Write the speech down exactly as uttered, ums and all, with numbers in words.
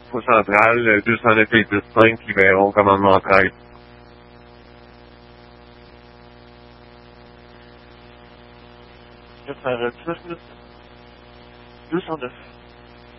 Expo Centrale, deux cent neuf et dix cinq, Libéron, commandement treize. Je vais faire dix-neuf minutes. deux cent neuf.